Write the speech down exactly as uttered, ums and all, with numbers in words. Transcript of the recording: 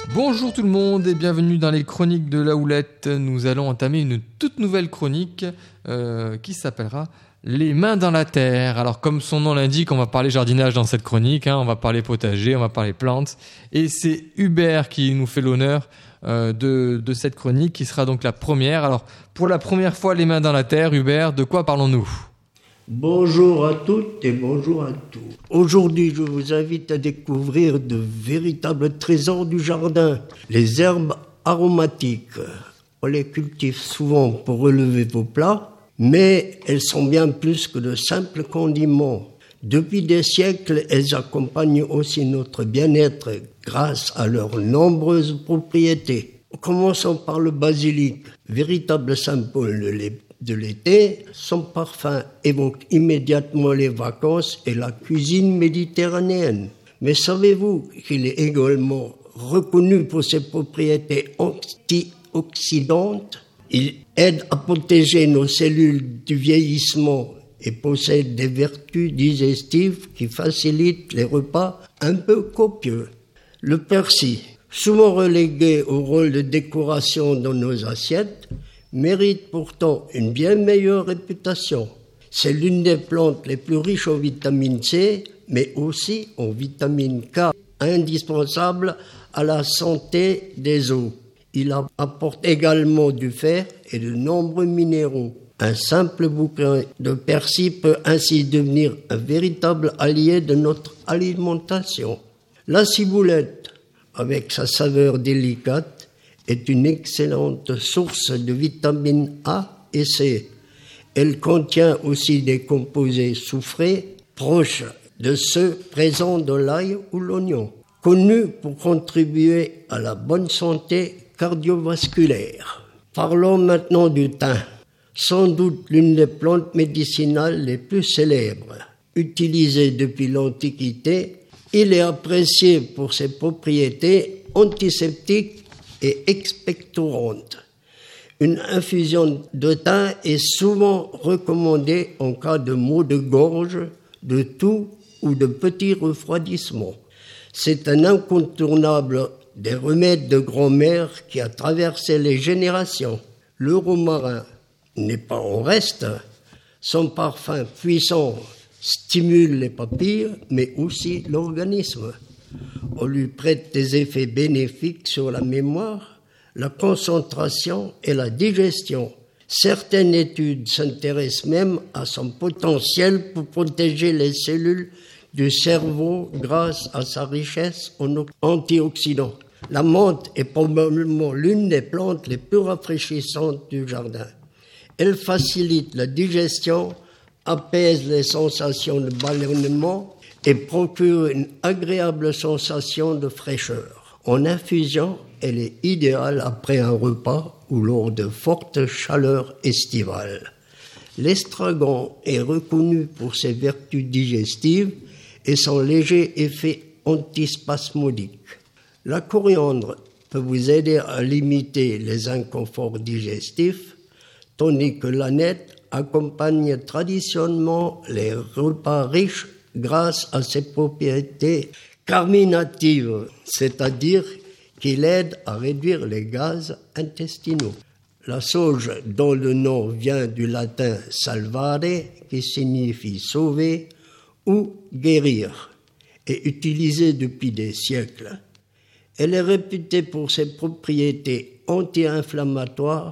Bonjour tout le monde et bienvenue dans les chroniques de la Houlette. Nous allons entamer une toute nouvelle chronique euh, qui s'appellera Les mains dans la terre. Alors comme son nom l'indique, on va parler jardinage dans cette chronique, hein, on va parler potager, on va parler plantes. Et c'est Hubert qui nous fait l'honneur euh, de, de cette chronique qui sera donc la première. Alors pour la première fois, les mains dans la terre, Hubert, de quoi parlons-nous ? Bonjour à toutes et bonjour à tous. Aujourd'hui, je vous invite à découvrir de véritables trésors du jardin, les herbes aromatiques. On les cultive souvent pour relever vos plats, mais elles sont bien plus que de simples condiments. Depuis des siècles, elles accompagnent aussi notre bien-être grâce à leurs nombreuses propriétés. Commençons par le basilic, véritable symbole de l'époque. De l'été, son parfum évoque immédiatement les vacances et la cuisine méditerranéenne. Mais savez-vous qu'il est également reconnu pour ses propriétés antioxydantes ? Il aide à protéger nos cellules du vieillissement et possède des vertus digestives qui facilitent les repas un peu copieux. Le persil, souvent relégué au rôle de décoration dans nos assiettes, mérite pourtant une bien meilleure réputation. C'est l'une des plantes les plus riches en vitamine C, mais aussi en vitamine K, indispensable à la santé des os. Il apporte également du fer et de nombreux minéraux. Un simple bouquin de persil peut ainsi devenir un véritable allié de notre alimentation. La ciboulette, avec sa saveur délicate, est une excellente source de vitamines A et C. Elle contient aussi des composés soufrés proches de ceux présents dans l'ail ou l'oignon, connus pour contribuer à la bonne santé cardiovasculaire. Parlons maintenant du thym, sans doute l'une des plantes médicinales les plus célèbres. Utilisé depuis l'Antiquité, il est apprécié pour ses propriétés antiseptiques et expectorante. Une infusion de thym est souvent recommandée en cas de maux de gorge, de toux ou de petits refroidissements. C'est un incontournable des remèdes de grand-mère qui a traversé les générations. Le romarin n'est pas en reste. Son parfum puissant stimule les papilles, mais aussi l'organisme. On lui prête des effets bénéfiques sur la mémoire, la concentration et la digestion. Certaines études s'intéressent même à son potentiel pour protéger les cellules du cerveau grâce à sa richesse en antioxydants. La menthe est probablement l'une des plantes les plus rafraîchissantes du jardin. Elle facilite la digestion, apaise les sensations de ballonnement et procure une agréable sensation de fraîcheur. En infusion, elle est idéale après un repas ou lors de fortes chaleurs estivales. L'estragon est reconnu pour ses vertus digestives et son léger effet antispasmodique. La coriandre peut vous aider à limiter les inconforts digestifs, tandis que l'aneth accompagne traditionnellement les repas riches grâce à ses propriétés carminatives, c'est-à-dire qu'il aide à réduire les gaz intestinaux. La sauge, dont le nom vient du latin salvare, qui signifie sauver ou guérir, est utilisée depuis des siècles. Elle est réputée pour ses propriétés anti-inflammatoires